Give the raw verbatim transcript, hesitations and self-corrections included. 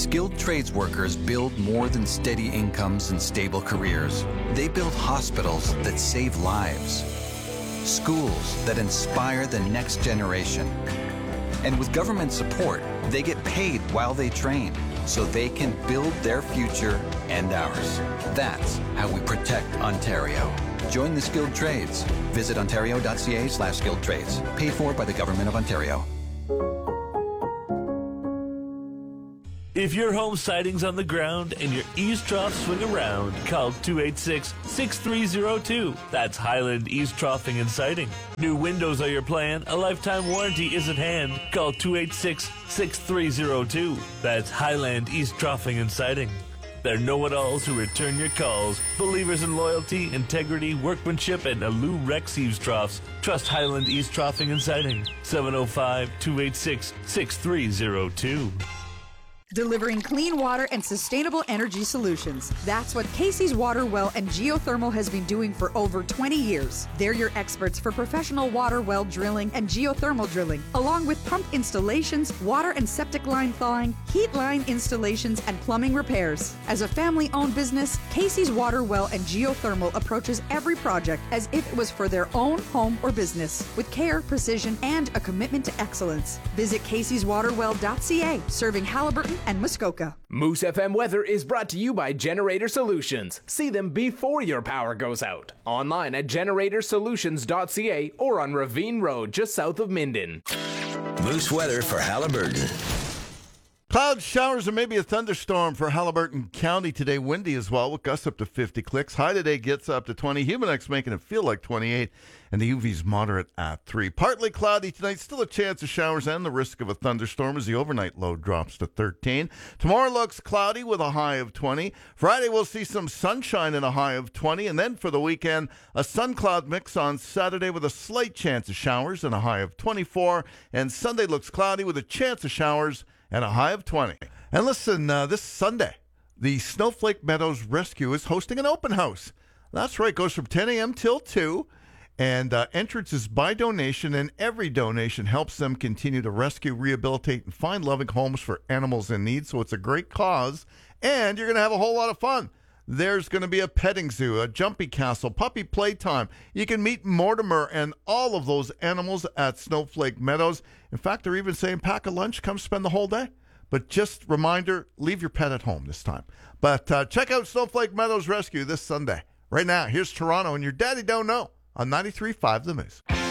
Skilled trades workers build more than steady incomes and stable careers. They build hospitals that save lives, schools that inspire the next generation. And with government support, they get paid while they train, so they can build their future and ours. That's how we protect Ontario. Join the skilled trades. Visit ontario.ca slash skilled trades. Paid for by the Government of Ontario. If your home siding's on the ground and your eaves troughs swing around, call two eight six, six three zero two. That's Highland Eaves Troughing and Siding. New windows are your plan. A lifetime warranty is at hand. Call two eight six, six three zero two. That's Highland Eaves Troughing and Siding. They're know-it-alls who return your calls. Believers in loyalty, integrity, workmanship, and Alou Rex Eaves Troughs. Trust Highland Eaves Troughing and Siding. seven oh five, two eight six, six three zero two. Delivering clean water and sustainable energy solutions. That's what Casey's Water Well and Geothermal has been doing for over twenty years. They're your experts for professional water well drilling and geothermal drilling, along with pump installations, water and septic line thawing, heat line installations, and plumbing repairs. As a family-owned business, Casey's Water Well and Geothermal approaches every project as if it was for their own home or business, with care, precision, and a commitment to excellence. Visit caseys water well dot c a, serving Haliburton and Muskoka. Moose F M weather is brought to you by Generator Solutions. See them before your power goes out. Online at generator solutions dot c a or on Ravine Road just south of Minden. Moose weather for Haliburton. Cloud showers or maybe a thunderstorm for Haliburton County today. Windy as well with gusts up to fifty clicks. High today gets up to twenty. Humidex making it feel like twenty-eight. And the U V's moderate at three. Partly cloudy tonight. Still a chance of showers and the risk of a thunderstorm as the overnight low drops to thirteen. Tomorrow looks cloudy with a high of twenty. Friday we'll see some sunshine and a high of twenty. And then for the weekend, a sun-cloud mix on Saturday with a slight chance of showers and a high of twenty-four. And Sunday looks cloudy with a chance of showers and a high of twenty. And listen, uh, this Sunday, the Snowflake Meadows Rescue is hosting an open house. That's right, it goes from ten a.m. till two, and uh, entrance is by donation, and every donation helps them continue to rescue, rehabilitate, and find loving homes for animals in need. So it's a great cause, and you're going to have a whole lot of fun. There's going to be a petting zoo, a jumpy castle, puppy playtime. You can meet Mortimer and all of those animals at Snowflake Meadows. In fact, they're even saying pack a lunch, come spend the whole day. But just reminder, leave your pet at home this time. But uh, check out Snowflake Meadows Rescue this Sunday. Right now, here's Toronto and Your Daddy Don't Know on ninety-three point five The Moose.